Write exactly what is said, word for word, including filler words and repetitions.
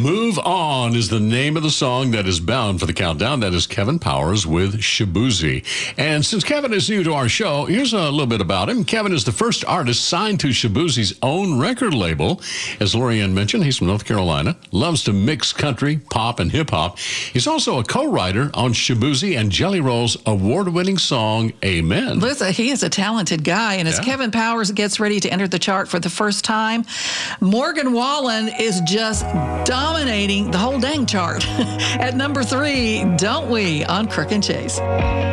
Move On is the name of the song that is bound for the countdown. That is Kevin Powers with Shaboozey. And since Kevin is new to our show, here's a little bit about him. Kevin is the first artist signed to Shaboozey's own record label. As Lorianne mentioned, he's from North Carolina, loves to mix country, pop, and hip-hop. He's also a co-writer on Shaboozey and Jelly Roll's award-winning song, Amen. Listen, he is a talented guy, and as Yeah. Kevin Powers gets ready to enter the chart for the first time, Morgan Wallen is just dominating the whole dang chart. At number three, Don't We, on Crook and Chase.